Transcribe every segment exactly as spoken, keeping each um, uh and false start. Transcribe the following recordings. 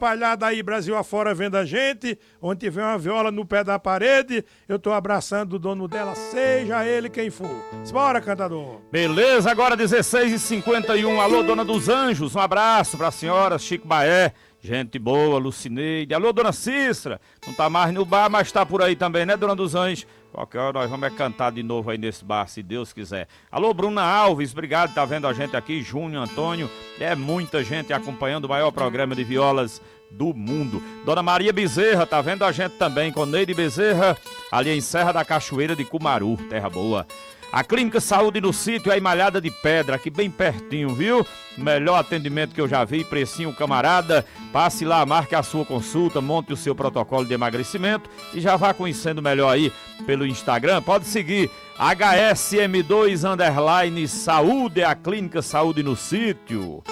espalhada aí Brasil afora vendo a gente, onde tiver uma viola no pé da parede, eu tô abraçando o dono dela, seja ele quem for. Bora, cantador. Beleza, agora dezesseis e cinquenta e um. Alô, dona dos Anjos, um abraço pra senhora, Chico Baé. Gente boa, Lucineide. Alô, dona Cícera. Não tá mais no bar, mas tá por aí também, né, dona dos Anjos? Qualquer hora nós vamos é cantar de novo aí nesse bar, se Deus quiser. Alô, Bruna Alves, obrigado, tá vendo a gente aqui. Júnior, Antônio, é muita gente acompanhando o maior programa de violas do mundo. Dona Maria Bezerra, tá vendo a gente também com Neide Bezerra, ali em Serra da Cachoeira de Cumaru, terra boa. A Clínica Saúde no Sítio é a Malhada de Pedra, aqui bem pertinho, viu? Melhor atendimento que eu já vi, precinho camarada. Passe lá, marque a sua consulta, monte o seu protocolo de emagrecimento e já vá conhecendo melhor aí pelo Instagram. Pode seguir H S M dois underline Saúde, a Clínica Saúde no Sítio.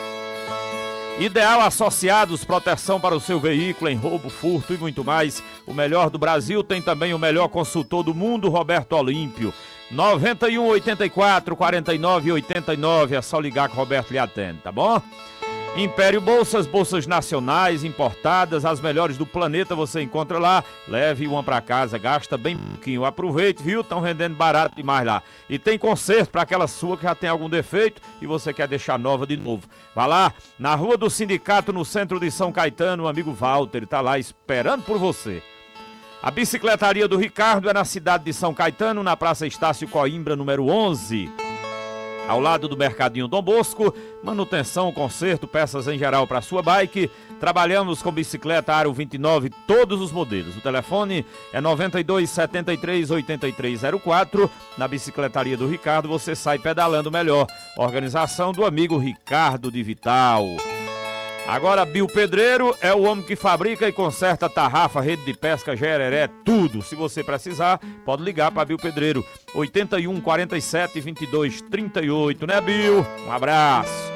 Ideal Associados, proteção para o seu veículo em roubo, furto e muito mais. O melhor do Brasil, tem também o melhor consultor do mundo, Roberto Olímpio. noventa e um, oitenta e quatro, quarenta e nove, oitenta e nove, é só ligar que o Roberto lhe atende, tá bom? Império Bolsas, bolsas nacionais, importadas, as melhores do planeta você encontra lá. Leve uma pra casa, gasta bem pouquinho. Aproveite, viu? Estão vendendo barato demais lá. E tem conserto para aquela sua que já tem algum defeito e você quer deixar nova de novo. Vá lá, na Rua do Sindicato, no centro de São Caetano, o amigo Walter está lá esperando por você. A Bicicletaria do Ricardo é na cidade de São Caetano, na Praça Estácio Coimbra, número onze. Ao lado do Mercadinho Dom Bosco, manutenção, conserto, peças em geral para sua bike. Trabalhamos com bicicleta Aro vinte e nove, todos os modelos. O telefone é noventa e dois, setenta e três, oitenta e três zero quatro. Na Bicicletaria do Ricardo você sai pedalando melhor. Organização do amigo Ricardo de Vital. Agora, Bill Pedreiro é o homem que fabrica e conserta tarrafa, rede de pesca, gereré, tudo. Se você precisar, pode ligar para Bill Pedreiro. oitenta e um, quarenta e sete, vinte e dois, trinta e oito, né, Bill? Um abraço.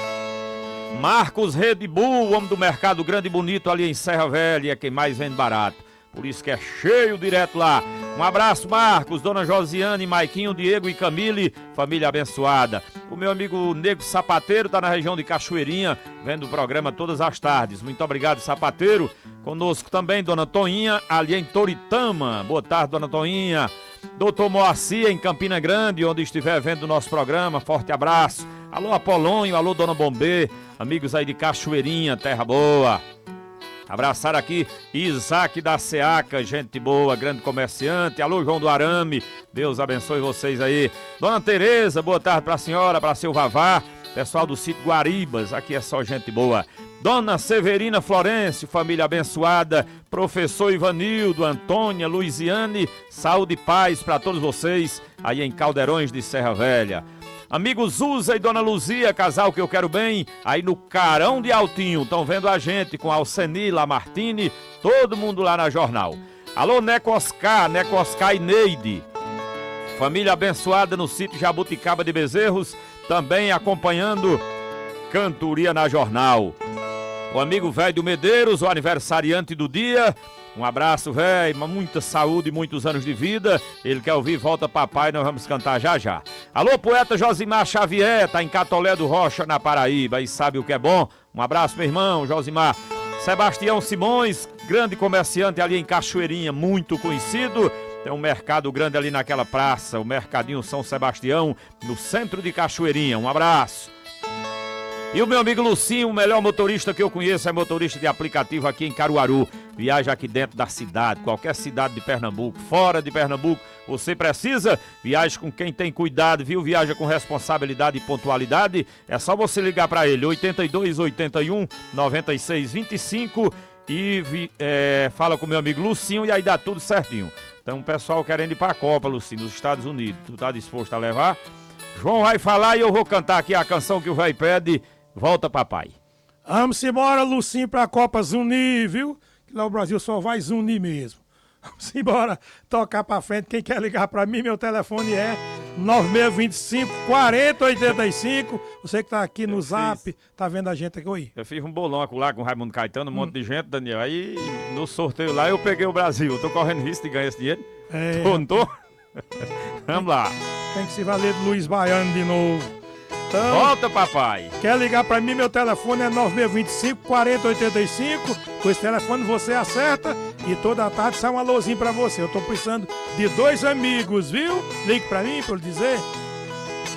Marcos Red Bull, o homem do mercado grande e bonito ali em Serra Velha, é quem mais vende barato. Por isso que é cheio direto lá. Um abraço, Marcos, dona Josiane, Maiquinho, Diego e Camille, família abençoada. O meu amigo Nego Sapateiro tá na região de Cachoeirinha, vendo o programa todas as tardes. Muito obrigado, Sapateiro. Conosco também, dona Toinha, ali em Toritama. Boa tarde, dona Toinha. Doutor Moacir, em Campina Grande, onde estiver vendo o nosso programa. Forte abraço. Alô, Apolônio, alô, dona Bombê. Amigos aí de Cachoeirinha, terra boa. Abraçar aqui Isaac da Seaca, gente boa, grande comerciante. Alô, João do Arame, Deus abençoe vocês aí. Dona Tereza, boa tarde pra senhora, pra seu Vavá. Pessoal do sítio Guaribas, aqui é só gente boa. Dona Severina Florencio, família abençoada. Professor Ivanildo, Antônia, Luiziane, saúde e paz pra todos vocês aí em Caldeirões de Serra Velha. Amigo Zuza e Dona Luzia, casal que eu quero bem, aí no Carão de Altinho, estão vendo a gente com Alceni, Lamartine, todo mundo lá na Jornal. Alô, Neco Oscar, Neco Oscar e Neide, família abençoada no sítio Jabuticaba de Bezerros, também acompanhando Cantoria na Jornal. O amigo velho do Medeiros, o aniversariante do dia. Um abraço, velho, muita saúde e muitos anos de vida. Ele quer ouvir Volta Papai, nós vamos cantar já já. Alô, poeta Josimar Xavier, tá em Catolé do Rocha, na Paraíba, e sabe o que é bom? Um abraço, meu irmão, Josimar. Sebastião Simões, grande comerciante ali em Cachoeirinha, muito conhecido. Tem um mercado grande ali naquela praça, o Mercadinho São Sebastião, no centro de Cachoeirinha. Um abraço. E o meu amigo Lucinho, o melhor motorista que eu conheço, é motorista de aplicativo aqui em Caruaru. Viaja aqui dentro da cidade, qualquer cidade de Pernambuco, fora de Pernambuco, você precisa, viaja com quem tem cuidado, viu? Viaja com responsabilidade e pontualidade. É só você ligar para ele, oitenta e dois, oitenta e um, noventa e seis, vinte e cinco e é, fala com o meu amigo Lucinho e aí dá tudo certinho. Então o pessoal querendo ir para a Copa, Lucinho, nos Estados Unidos, tu tá disposto a levar? João vai falar e eu vou cantar aqui a canção que o velho pede. Volta, papai. Vamos embora, Lucinho, pra Copa Zunir, viu? Que lá o Brasil só vai zunir mesmo. Vamos embora tocar pra frente. Quem quer ligar pra mim, meu telefone é nove seis dois cinco, quatro zero oito cinco. Você que tá aqui no eu Zap, fiz. Tá vendo a gente aqui, oi? Eu fiz um bolão lá com o Raimundo Caetano, um hum. monte de gente, Daniel. Aí no sorteio lá eu peguei o Brasil. Eu tô correndo risco de ganhar esse dinheiro. É. Tô, não tô? Vamos lá. Tem que se valer do Luiz Baiano de novo. então. Volta, papai. Quer ligar pra mim? Meu telefone é nove seis dois cinco, quatro zero oito cinco. Com esse telefone você acerta e toda tarde sai um alôzinho pra você. Eu tô precisando de dois amigos, viu? Ligue pra mim pra eu lhe dizer.